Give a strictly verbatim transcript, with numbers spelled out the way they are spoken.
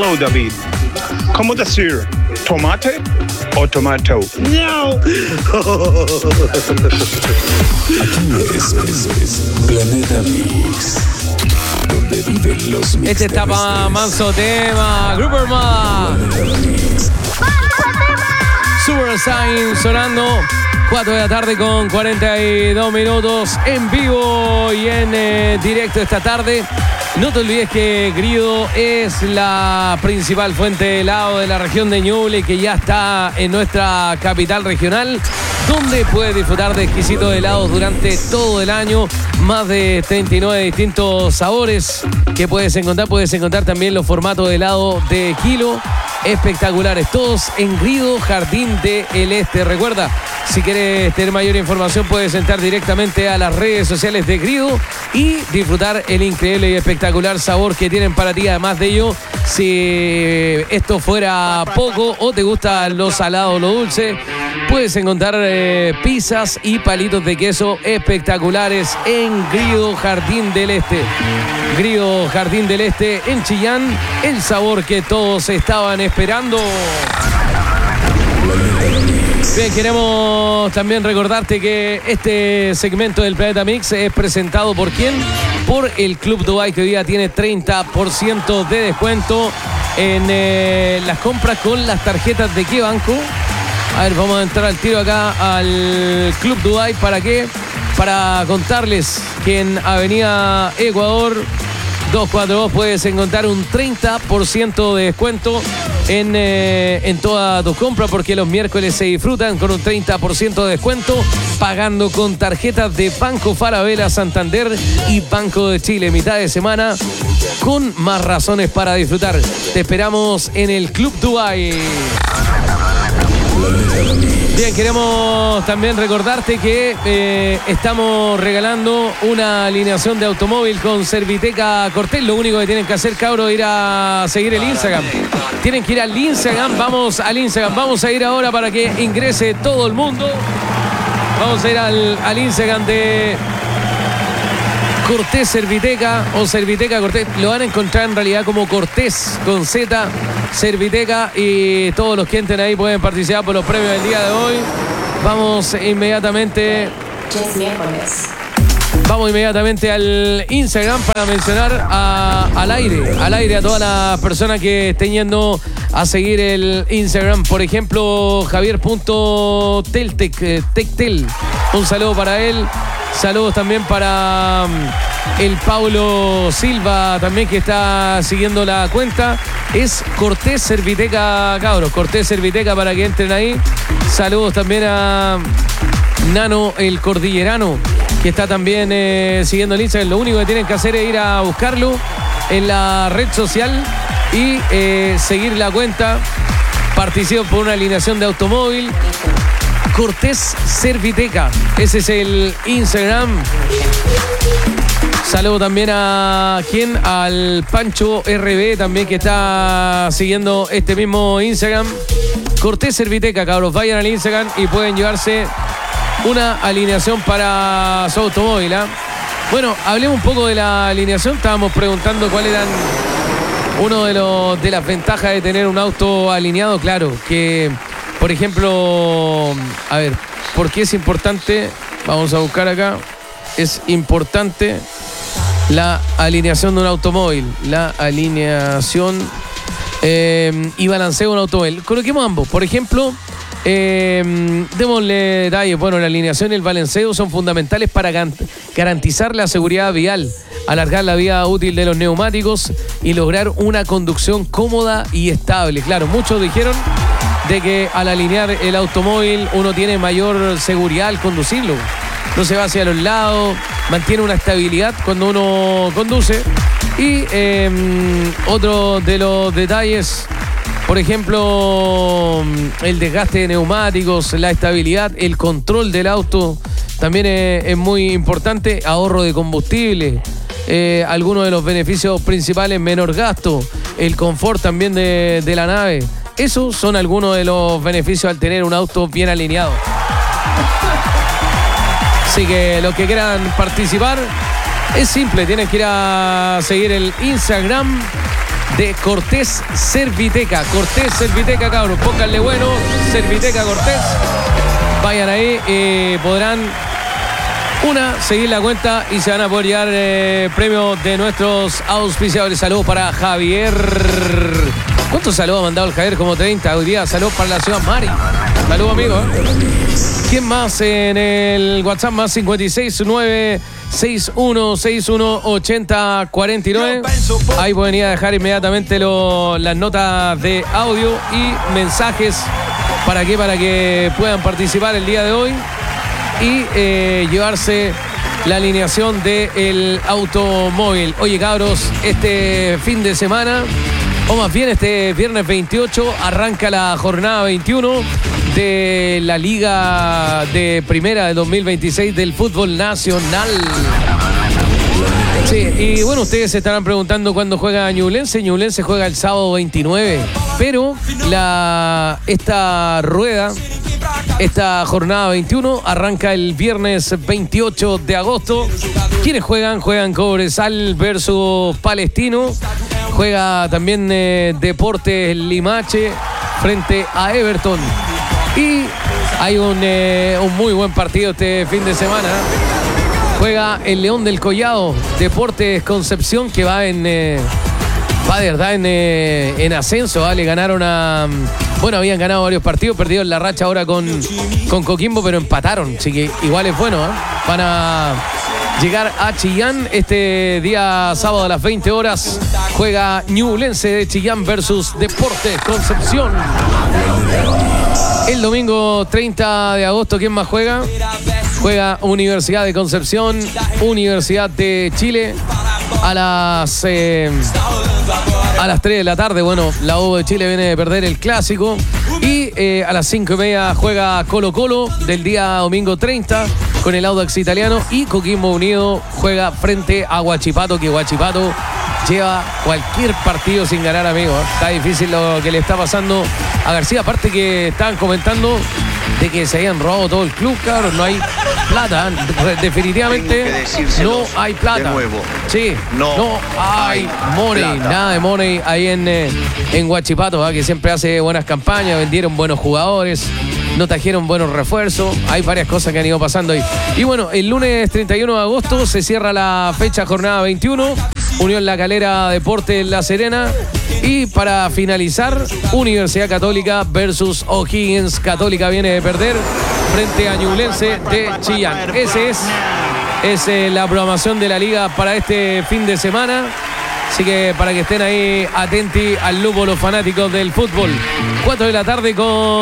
Hello, David. ¿Cómo decir? ¿Tomate o tomato? No. Aquí es, es, es Planeta Mix, donde viven los mix. Este está pa' manso tema, Gruberman. Super Sign sonando. cuatro de la tarde con cuarenta y dos minutos en vivo y en eh, directo esta tarde. No te olvides que Grido es la principal fuente de helado de la región de Ñuble, que ya está en nuestra capital regional, donde puedes disfrutar de exquisitos helados durante todo el año. Más de treinta y nueve distintos sabores que puedes encontrar. Puedes encontrar también los formatos de helado de kilo espectaculares, todos en Grido, Jardín del Este. Recuerda, si quieres tener mayor información, puedes entrar directamente a las redes sociales de Grido y disfrutar el increíble y espectacular sabor que tienen para ti. Además de ello, si esto fuera poco o te gustan los salados o lo dulce, puedes encontrar eh, pizzas y palitos de queso espectaculares en Grido, Jardín del Este. Grido, Jardín del Este en Chillán, el sabor que todos estaban esperando. Bien, queremos también recordarte que este segmento del Planeta Mix es presentado por ¿quién? Por el Club Dubai, que hoy día tiene treinta por ciento de descuento en eh, las compras con las tarjetas de qué banco. A ver, vamos a entrar al tiro acá al Club Dubai. ¿Para qué? Para contarles que en Avenida Ecuador doscientos cuarenta y dos puedes encontrar un treinta por ciento de descuento en, eh, en toda tu compra, porque los miércoles se disfrutan con un treinta por ciento de descuento pagando con tarjetas de Banco Falabella, Santander y Banco de Chile. Mitad de semana con más razones para disfrutar. Te esperamos en el Club Dubai. Bien, queremos también recordarte que eh, estamos regalando una alineación de automóvil con Serviteca Cortés. Lo único que tienen que hacer, cabros, es ir a seguir el Instagram. Tienen que ir al Instagram. Vamos al Instagram. Vamos a ir ahora para que ingrese todo el mundo. Vamos a ir al, al Instagram de Cortés Serviteca o Serviteca Cortés. Lo van a encontrar en realidad como Cortés con Z, Serviteca, y todos los que entren ahí pueden participar por los premios del día de hoy. Vamos inmediatamente. Vamos inmediatamente al Instagram para mencionar a, al aire, al aire a todas las personas que estén yendo a seguir el Instagram. Por ejemplo, Javier.teltec, Tectel. Un saludo para él. Saludos también para el Paulo Silva, también, que está siguiendo la cuenta. Es Cortés Serviteca, cabros. Cortés Serviteca, para que entren ahí. Saludos también a Nano el Cordillerano, que está también eh, siguiendo el Instagram. Lo único que tienen que hacer es ir a buscarlo en la red social y eh, seguir la cuenta. Participan por una alineación de automóvil. Cortés Serviteca, ese es el Instagram. Saludo también a ¿quién? Al Pancho R B también, que está siguiendo este mismo Instagram. Cortés Serviteca, cabros, vayan al Instagram y pueden llevarse una alineación para su automóvil, ¿eh? Bueno, hablemos un poco de la alineación. Estábamos preguntando cuál eran uno de los de las ventajas de tener un auto alineado. Claro, que por ejemplo, a ver, ¿por qué es importante? Vamos a buscar acá. Es importante la alineación de un automóvil. La alineación eh, y balanceo de un automóvil. Coloquemos ambos. Por ejemplo, eh, démosle detalles. Bueno, la alineación y el balanceo son fundamentales para garantizar la seguridad vial, alargar la vida útil de los neumáticos y lograr una conducción cómoda y estable. Claro, muchos dijeron de que al alinear el automóvil uno tiene mayor seguridad al conducirlo. No se va hacia los lados, mantiene una estabilidad cuando uno conduce. Y eh, otro de los detalles, por ejemplo, el desgaste de neumáticos, la estabilidad, el control del auto también es, es muy importante. Ahorro de combustible, eh, algunos de los beneficios principales, menor gasto, el confort también de, de la nave. Esos son algunos de los beneficios al tener un auto bien alineado. Así que los que quieran participar, es simple, tienen que ir a seguir el Instagram de Cortés Serviteca. Cortés Serviteca, cabros, pónganle bueno, Serviteca Cortés. Vayan ahí, eh, podrán, una, seguir la cuenta y se van a poder llevar eh, premios de nuestros auspiciadores. Saludos para Javier. ¿Cuántos saludos ha mandado el Javier? Como treinta. Hoy día saludos para la ciudad Mari. Saludos, amigos. ¿Quién más en el WhatsApp? Más cincuenta y seis nueve seis uno seis uno ochenta cuarenta y nueve. Ahí pueden ir a dejar inmediatamente lo, las notas de audio y mensajes. ¿Para qué? Para que puedan participar el día de hoy y eh, llevarse la alineación del automóvil. Oye, cabros, este fin de semana, o más bien este viernes veintiocho, arranca la jornada veintiuno de la Liga de Primera de dos mil veintiséis del fútbol nacional. Sí, y bueno, ustedes se estarán preguntando cuándo juega Ñublense. Ñublense juega el sábado veintinueve, pero la, esta rueda, esta jornada veintiuno arranca el viernes veintiocho de agosto. ¿Quiénes juegan? Juegan Cobresal versus Palestino. Juega también eh, Deportes Limache frente a Everton. Y hay un, eh, un muy buen partido este fin de semana. Juega el León del Collado, Deportes Concepción, que va en eh, va de verdad en, eh, en ascenso. ¿vale? Ganaron a... Bueno, habían ganado varios partidos, perdieron la racha ahora con, con Coquimbo, pero empataron. Así que igual es bueno. ¿eh? Van a llegar a Chillán este día sábado a las veinte horas. Juega Ñublense de Chillán versus Deportes Concepción. El domingo treinta de agosto, ¿quién más juega? Juega Universidad de Concepción, Universidad de Chile a las eh, a las tres de la tarde. Bueno, la U de Chile viene de perder el clásico. Y eh, a las cinco y media juega Colo Colo del día domingo treinta con el Audax Italiano. Y Coquimbo Unido juega frente a Huachipato, que Huachipato lleva cualquier partido sin ganar, amigo. Está difícil lo que le está pasando a García. Aparte que estaban comentando de que se habían robado todo el club, cabrón. No hay plata. Definitivamente no hay plata. De nuevo. Sí, no, no hay money. Plata. Nada de money ahí en, eh, en Huachipato, ¿eh? que siempre hace buenas campañas, vendieron buenos jugadores, no trajeron buenos refuerzos. Hay varias cosas que han ido pasando ahí. Y bueno, el lunes treinta y uno de agosto se cierra la fecha jornada veintiuno. Unión La Calera, Deportes La Serena. Y para finalizar, Universidad Católica versus O'Higgins. Católica viene de perder frente a Ñublense de Chillán. Ese es, es eh, la programación de la liga para este fin de semana. Así que para que estén ahí atentos al lupo los fanáticos del fútbol. cuatro de la tarde con...